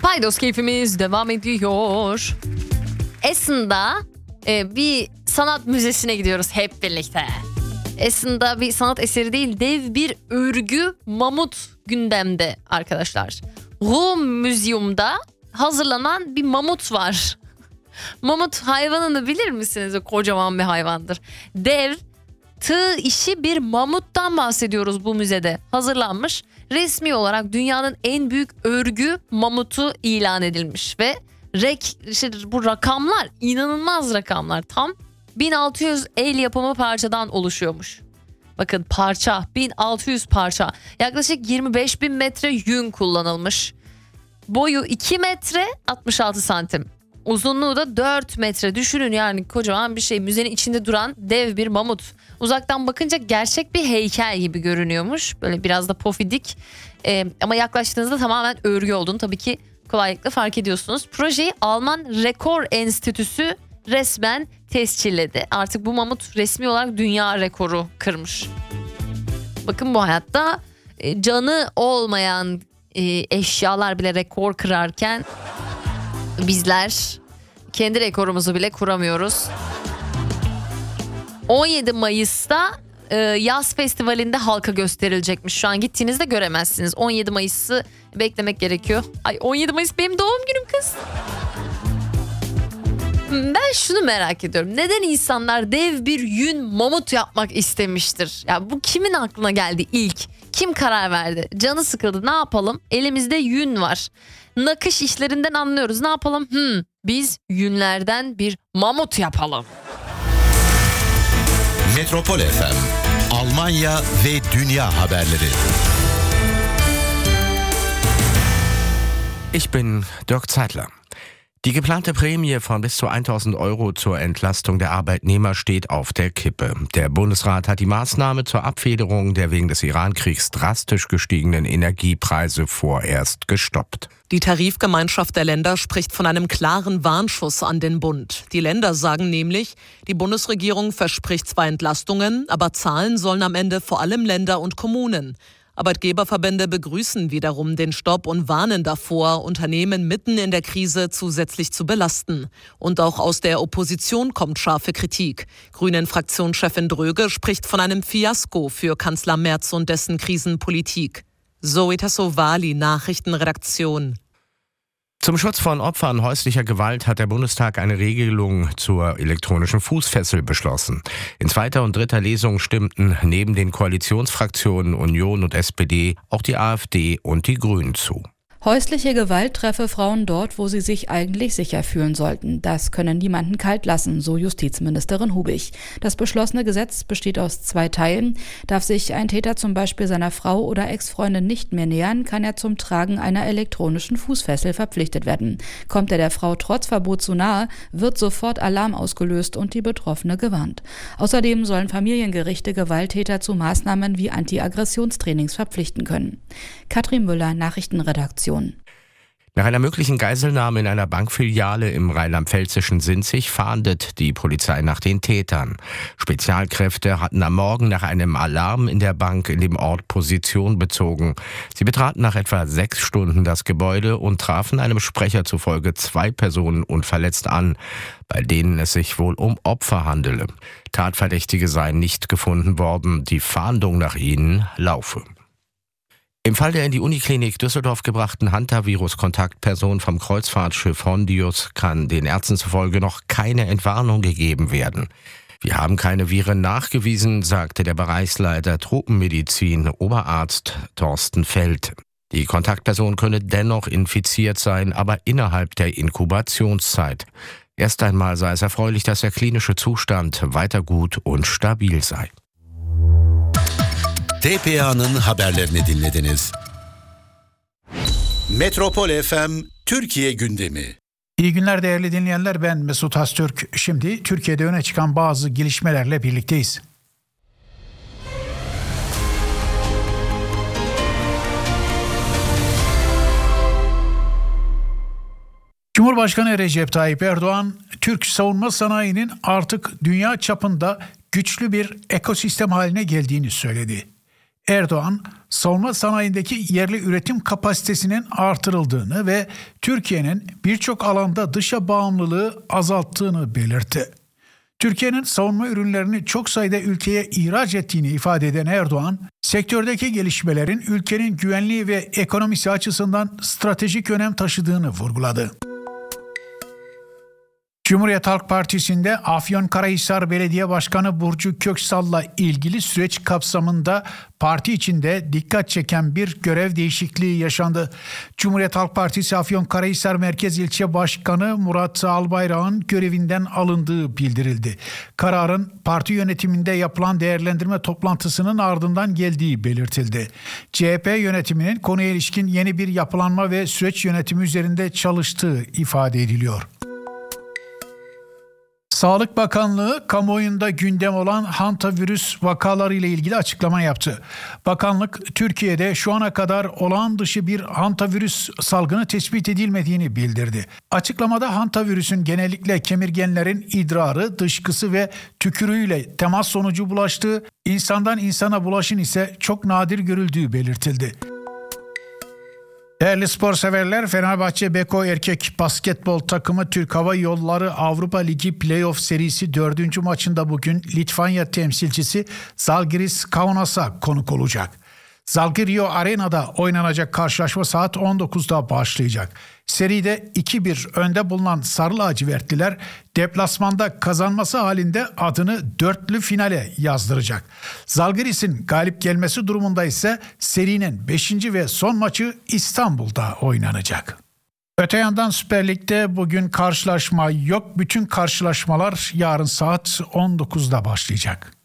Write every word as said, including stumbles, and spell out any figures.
Paydos keyfimiz devam ediyor. Essen'da e, bir sanat müzesine gidiyoruz hep birlikte. Essen'da bir sanat eseri değil, dev bir örgü mamut gündemde arkadaşlar. Rum Müzyum'da hazırlanan bir mamut var. Mamut hayvanını bilir misiniz? O kocaman bir hayvandır. Dev, tığ işi bir mamuttan bahsediyoruz bu müzede. Hazırlanmış. Resmi olarak dünyanın en büyük örgü mamutu ilan edilmiş ve rek, işte bu rakamlar inanılmaz rakamlar. Tam bin altı yüz el yapımı parçadan oluşuyormuş. Bakın parça, bin altı yüz parça. Yaklaşık yirmi beş bin metre yün kullanılmış. Boyu iki metre altmış altı santim. Uzunluğu da dört metre. Düşünün yani kocaman bir şey. Müzenin içinde duran dev bir mamut. Uzaktan bakınca gerçek bir heykel gibi görünüyormuş. Böyle biraz da pofidik. Ee, ama yaklaştığınızda tamamen örgü olduğunu tabii ki kolaylıkla fark ediyorsunuz. Projeyi Alman Rekor Enstitüsü resmen tescilledi. Artık bu mamut resmi olarak dünya rekoru kırmış. Bakın bu hayatta e, canı olmayan e, eşyalar bile rekor kırarken bizler kendi rekorumuzu bile kuramıyoruz. on yedi Mayıs'ta e, yaz festivalinde halka gösterilecekmiş. Şu an gittiğinizde göremezsiniz. on yedi Mayıs'ı beklemek gerekiyor. Ay on yedi Mayıs benim doğum günüm kız. Ben şunu merak ediyorum. Neden insanlar dev bir yün mamut yapmak istemiştir? Ya bu kimin aklına geldi ilk? Kim karar verdi? Canı sıkıldı. Ne yapalım? Elimizde yün var. Nakış işlerinden anlıyoruz. Ne yapalım? Hmm, biz yünlerden bir mamut yapalım. Metropol F M, Almanya ve dünya haberleri. Ich bin Dirk Zeitler. Die geplante Prämie von bis zu tausend Euro zur Entlastung der Arbeitnehmer steht auf der Kippe. Der Bundesrat hat die Maßnahme zur Abfederung der wegen des Iran-Kriegs drastisch gestiegenen Energiepreise vorerst gestoppt. Die Tarifgemeinschaft der Länder spricht von einem klaren Warnschuss an den Bund. Die Länder sagen nämlich, die Bundesregierung verspricht zwar Entlastungen, aber zahlen sollen am Ende vor allem Länder und Kommunen. Arbeitgeberverbände begrüßen wiederum den Stopp und warnen davor, Unternehmen mitten in der Krise zusätzlich zu belasten. Und auch aus der Opposition kommt scharfe Kritik. Grünen-Fraktionschefin Dröge spricht von einem Fiasko für Kanzler Merz und dessen Krisenpolitik. Zoe Tassovali, Nachrichtenredaktion. Zum Schutz von Opfern häuslicher Gewalt hat der Bundestag eine Regelung zur elektronischen Fußfessel beschlossen. In zweiter und dritter Lesung stimmten neben den Koalitionsfraktionen Union und S P D auch die AfD und die Grünen zu. Häusliche Gewalt treffe Frauen dort, wo sie sich eigentlich sicher fühlen sollten. Das könne niemanden kalt lassen, so Justizministerin Hubig. Das beschlossene Gesetz besteht aus zwei Teilen. Darf sich ein Täter zum Beispiel seiner Frau oder Ex-Freundin nicht mehr nähern, kann er zum Tragen einer elektronischen Fußfessel verpflichtet werden. Kommt er der Frau trotz Verbot zu nahe, wird sofort Alarm ausgelöst und die Betroffene gewarnt. Außerdem sollen Familiengerichte Gewalttäter zu Maßnahmen wie Anti-Aggressionstrainings verpflichten können. Katrin Müller, Nachrichtenredaktion. Nach einer möglichen Geiselnahme in einer Bankfiliale im rheinland-pfälzischen Sinzig fahndet die Polizei nach den Tätern. Spezialkräfte hatten am Morgen nach einem Alarm in der Bank in dem Ort Position bezogen. Sie betraten nach etwa sechs Stunden das Gebäude und trafen einem Sprecher zufolge zwei Personen unverletzt an, bei denen es sich wohl um Opfer handele. Tatverdächtige seien nicht gefunden worden, die Fahndung nach ihnen laufe. Im Fall der in die Uniklinik Düsseldorf gebrachten Hantavirus-Kontaktperson vom Kreuzfahrtschiff Hondius kann den Ärzten zufolge noch keine Entwarnung gegeben werden. Wir haben keine Viren nachgewiesen, sagte der Bereichsleiter Tropenmedizin, Oberarzt Thorsten Feld. Die Kontaktperson könne dennoch infiziert sein, aber innerhalb der Inkubationszeit. Erst einmal sei es erfreulich, dass der klinische Zustand weiter gut und stabil sei. T P A'nın haberlerini dinlediniz. Metropol F M Türkiye gündemi. İyi günler değerli dinleyenler, ben Mesut Öztürk. Şimdi Türkiye'de öne çıkan bazı gelişmelerle birlikteyiz. Cumhurbaşkanı Recep Tayyip Erdoğan, Türk savunma sanayinin artık dünya çapında güçlü bir ekosistem haline geldiğini söyledi. Erdoğan, savunma sanayindeki yerli üretim kapasitesinin artırıldığını ve Türkiye'nin birçok alanda dışa bağımlılığı azalttığını belirtti. Türkiye'nin savunma ürünlerini çok sayıda ülkeye ihraç ettiğini ifade eden Erdoğan, sektördeki gelişmelerin ülkenin güvenliği ve ekonomisi açısından stratejik önem taşıdığını vurguladı. Cumhuriyet Halk Partisi'nde Afyonkarahisar Belediye Başkanı Burcu Köksal'la ilgili süreç kapsamında parti içinde dikkat çeken bir görev değişikliği yaşandı. Cumhuriyet Halk Partisi Afyonkarahisar Merkez İlçe Başkanı Murat Albayrak'ın görevinden alındığı bildirildi. Kararın parti yönetiminde yapılan değerlendirme toplantısının ardından geldiği belirtildi. C H P yönetiminin konuya ilişkin yeni bir yapılanma ve süreç yönetimi üzerinde çalıştığı ifade ediliyor. Sağlık Bakanlığı kamuoyunda gündem olan hantavirüs vakaları ile ilgili açıklama yaptı. Bakanlık Türkiye'de şu ana kadar olağan dışı bir hantavirüs salgını tespit edilmediğini bildirdi. Açıklamada hantavirüsün genellikle kemirgenlerin idrarı, dışkısı ve tükürüğüyle temas sonucu bulaştığı, insandan insana bulaşın ise çok nadir görüldüğü belirtildi. Değerli spor severler, Fenerbahçe Beko erkek basketbol takımı Türk Hava Yolları Avrupa Ligi Playoff serisi dördüncü maçında bugün Litvanya temsilcisi Žalgiris Kaunas'a konuk olacak. Žalgirio Arena'da oynanacak karşılaşma saat on dokuzda başlayacak. Seride iki bir önde bulunan Sarı Lacivertliler deplasmanda kazanması halinde adını dörtlü finale yazdıracak. Žalgiris'in galip gelmesi durumunda ise serinin beşinci ve son maçı İstanbul'da oynanacak. Öte yandan Süper Lig'de bugün karşılaşma yok. Bütün karşılaşmalar yarın saat on dokuzda başlayacak.